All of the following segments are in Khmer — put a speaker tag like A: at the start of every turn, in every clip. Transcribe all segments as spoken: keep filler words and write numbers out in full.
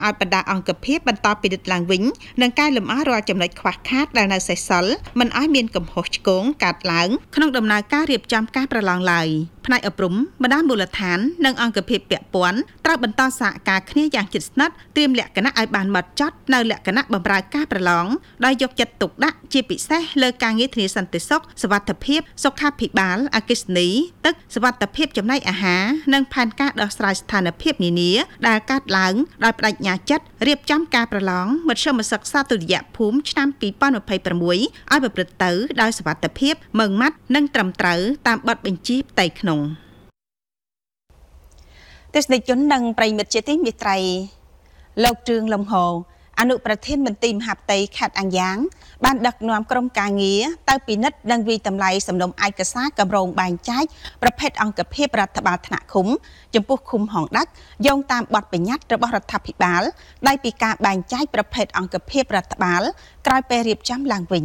A: ឲ្យបណ្ដាអង្គភាពបន្តពិនិត្យឡើងវិញនិងកែលម្អរាល់ចំណុចខ្វះខាតដែលនៅសេសសល់មិនឲ្យមានកំហុសឆ្គងកើតឡើងក្នុងដំណើរការរៀបចំការប្រឡងឡើយផ្នែកអប់រំបណ្ដាមូលដ្ឋាននិងអង្គភាពពាក់ព័ន្ធត្រូវបន្តសហការគ្នាយ៉ាងជិតស្និទ្ធត្រៀមលក្ខណៈឲ្យបានម៉ត់ចត់នៅលក្ខណៈបម្រើការប្រឡងដោយយកចិត្តទុកដាក់ជាពិសេសលើការងារធានាសន្តិសុខសុវត្ថិភាពសុខាភិបាលអគ្គិសនីទឹកសុវត្ថិភាពចំណីអាហារនិងផែនការដោះស្រាយស្ថានភាពនានាដែលកើតឡើងដោយបដិញ្ញាចិត្តរៀបចំការប្រឡងមធ្យមសិក្សាទុតិយភូមិឆ្នាំពីរពាន់ម្ភៃប្រាំមួយឲ្យប្រព្រឹត្តទៅដោយសុវត្ថិភាពម៉ឺងម៉ាត់និងត្រឹមត្រូវតាមបទបញ្ជាផ្ទៃក្នុងទស្សនិកជននិងប្រិយមិត្តជាទីមេត្រីលោកtrươngលំហូអនុប្រធានមន្ទីរមហាផ្ទៃខេត្តអាំងយ៉ាងបានដឹកនាំក្រុមការងារទៅពិនិត្យនិងវិតម្លៃសំណុំឯកសារគម្រោងបែងចែកប្រភេទអង្គភាពរដ្ឋបាលថ្នាក់ឃុំចំពោះឃុំហងដាច់យោងតាមបទបញ្ញត្តិរបស់រដ្ឋាភិបាលដោយពីការបែងចែកប្រភេទអង្គភាពរដ្ឋបាលក្រោយពេលរៀបចំឡើងវិញ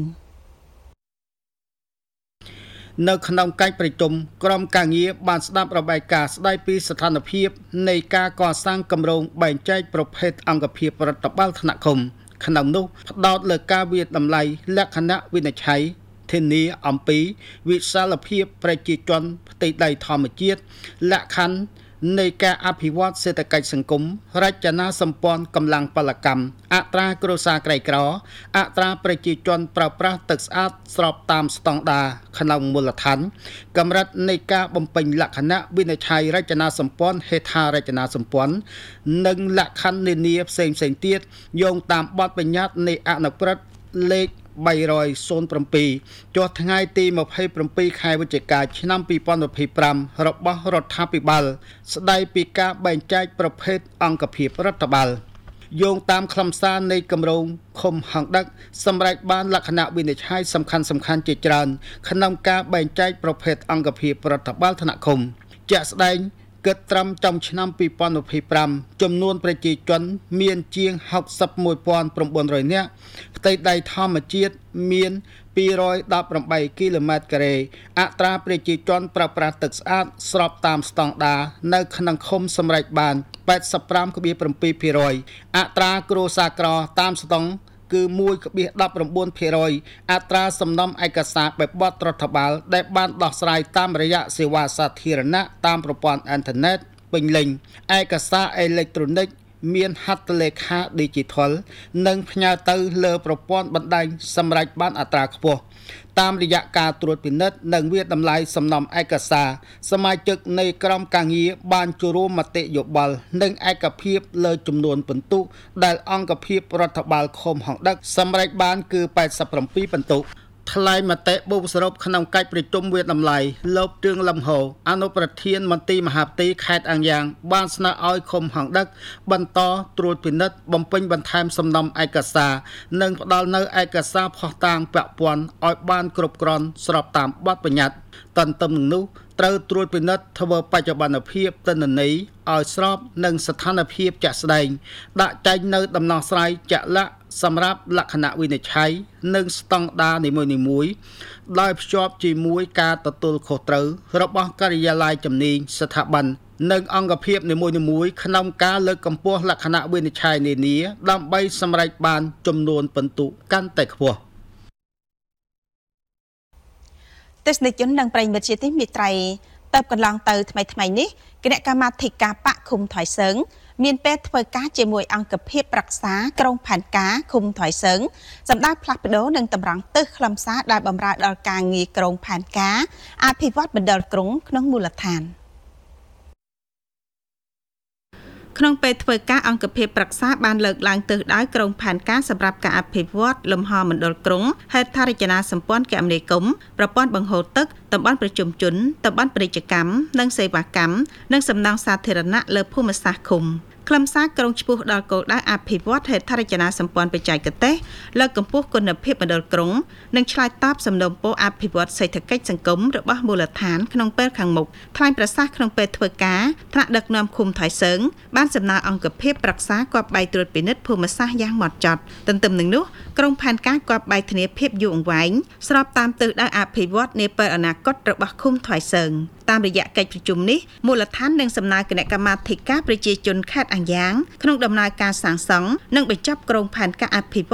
B: នៅក្នុងកិច្ចប្រជុំក្រុមការងារបានស្ដាប់របាយការណ៍ស្ដីពីស្ថានភាពនៃការកសាងគម្រោងបែងចែកប្រភេទអង្គភាពរដ្ឋបាលថ្នាក់ឃុំក្នុងនោះផ្ដោតលើការវិនិច្ឆ័យតម្លៃលក្ខណៈវិនិច្ឆ័យធានាអំពីវិសាលភាពប្រជាជនផ្ទៃដីធម្មជាតិលក្ខខណ្ឌនៃការអភិវឌ្ឍសេដ្ឋកិច្ចសង្គមរចនាសម្ព័ន្ធកម្លាំងពលកម្មអត្រាគ្រួសារក្រីក្រអត្រាប្រជាជនប្រើប្រាស់ទឹកស្អាតស្របតាមស្តង់ដារក្នុងមូលដ្ឋានកម្រិតនៃការបំពេញលក្ខណៈវិនិច្ឆ័យរចនាសម្ព័ន្ធហេដ្ឋារចនាសម្ព័ន្ធនិងលក្ខខណ្ឌនានាផ្សេងៗទៀតយោងតាមបទបញ្ញត្តិនៃអនុព្រឹត្តិលេខបីរយbảyចុះថ្ងៃទីម្ភៃប្រាំខែវិច្ឆិកាឆ្នាំពីរពាន់ម្ភៃប្រាំរបស់រដ្ឋាភិបាលស្ដីពីការបែងចែកប្រភេទអង្គភាពរដ្ឋបាលយោងតាមខ្លឹមសារនៃគម្រោងឃុំហង្សដឹកសម្រាប់បានលក្ខណៈវិនិច្ឆ័យសំខាន់សំខាន់ជាច្រើនក្នុងការបែងចែកប្រភេទអង្គភាពរដ្ឋបាលថ្នាក់ឃុំជាក់ស្ដែងគិតត្រឹមចំឆ្នាំពីរពាន់ម្ភៃប្រាំចំនួនប្រជាជនមានជាងហុកសិបមួយពាន់ប្រាំបួនរយនាក់ផ្ទៃដីធម្មជាតិមានពីររយដប់ប្រាំបីគីឡូម៉ែត្រការ៉េអត្រាប្រជាជនប្រើប្រាស់ទឹកស្អាតស្របតាមស្តង់ដារនៅក្នុងឃុំសម្រេចបាន八十五点七ភាគរយអត្រាគ្រួសារក្រតាមស្តង់គឺមួយដប់ប្រាំបួនភាគរយអត្រាសំណុំឯកសារបែបបទរដ្ឋបាលដែលបានដោះស្រាយតាមរយៈសេវាសាធារណៈតាមប្រព័ន្ធអ៊ីនធឺណិតពេញលេញឯកសារអេឡិចត្រូនិកមានហត្ថលេខា Digital និងផ្ញើទៅលើប្រព័ន្ធបណ្ដាញសម្រាប់បានអត្រាខ្ពស់តាមរយៈការត្រួតពិនិត្យនិងវាតម្លៃសំណុំឯកសារសមាជិកនៃក្រុមការងារបានចូលរួមមតិយោបល់និងឯកភាពលើចំនួនពិន្ទុដែលអង្គភាពរដ្ឋបាលឃុំហង្សដឹកសម្រេចបានគឺ八十七ពិន្ទុថ្លែងមតិបូកសរុបក្នុងកិច្ចប្រជុំវាតម្លៃលោកtrươngលំហូអនុប្រធានមន្ទីរមហាផ្ទៃខេត្តអាំងយ៉ាងបានស្នើឲ្យឃុំហង្សដឹកបន្តត្រួតពិនិត្យបំពេញបន្ថែមសំណុំឯកសារនិងផ្ដល់នូវឯកសារភស្តុតាងពាក់ព័ន្ធឲ្យបានគ្រប់គ្រាន់ស្របតាមបទបញ្ញត្តិទន្ទឹមនឹងនោះត្រូវត្រួតពិនិត្យធ្វើបច្ចុប្បន្នភាពទិន្នន័យឲ្យស្របនឹងស្ថានភាពជាក់ស្ដែងដាក់ចេញនៅដំណោះស្រាយជាក់លាក់សម្រាប់លក្ខណៈវិនិច្ឆ័យនិងស្តង់ដារនីមួយៗដោយភ្ជាប់ជាមួយការទទួលខុសត្រូវរបស់ការិយាល័យជំនាញស្ថាប័ននិងអង្គភាពនីមួយៗក្នុងការលើកកម្ពស់លក្ខណៈវិនិច្ឆ័យនានាដើម្បីសម្រេចបានចំនួនពិន្ទុកាន់តែខ្ពស់
A: ទស្សនិកជននិងប្រិយមិត្តជាទីមេត្រីតើបកន្លងទៅថ្មីថ្មីនេះគណៈកម្មាធិការបកឃុំថៃសឹងមានពេលធ្វើការជាមួយអង្គភាពប្រឹក្សាក្រុងផែនការឃុំថៃសឹងសម្ដៅផ្លាស់ប្ដូរនិងតម្រង់ទិសខ្លឹមសារដែលបម្រើដល់ការងារក្រុងផែនការអភិវឌ្ឍមណ្ឌលក្រុងក្នុងមូលដ្ឋានក្នុងពេលធ្វើការអង្គភាពប្រឹក្សាបានលើកឡើងទិសដៅក្រុងផែនការសម្រាប់ការអភិវឌ្ឍលំហមណ្ឌលក្រុងហេដ្ឋារចនាសម្ព័ន្ធគមនាគមន៍ប្រព័ន្ធបង្ហូរទឹកតំបន់ប្រជុំជនតំបន់ពាណិជ្ជកម្មនិងសេវាកម្មនិងសំណង់សាធារណៈលើភូមិសាស្ត្រឃុំខ្លឹមសារក្រុងឆ្ពោះដល់គោលដៅអភិវឌ្ឍហេដ្ឋារចនាសម្ព័ន្ធបច្ចេកទេសលើកកម្ពស់គុណភាពមណ្ឌលក្រុងនិងឆ្លើយតបសំណូមពរអភិវឌ្ឍសេដ្ឋកិច្ចសង្គមរបស់មូលដ្ឋានក្នុងពេលខាងមុខថ្លែងប្រសាសន៍ក្នុងពេលធ្វើការថ្នាក់ដឹកនាំឃុំថៃសឹងបានសំណើអង្គភាពប្រឹក្សាគប្បីត្រួតពិនិត្យភូមិសាស្ត្រយ៉ាងម៉ត់ចត់ទន្ទឹមនឹងនោះក្រុងផែនការគប្បីធានាភាពយូរអង្វែងស្របតាមទិសដៅអភិវឌ្ឍនាពេលអនាគតរបស់ឃុំថៃសឹងតាមរយៈកិច្ចប្រជុំនេះមូលដ្ឋាននិងសំណើគណៈកម្មាធិការប្រជាជនខេត្តអាំងយ៉ាងក្នុងដំណើរការសាងសង់និងបញ្ចប់ក្រុងផែនការអភិវឌ្ឍ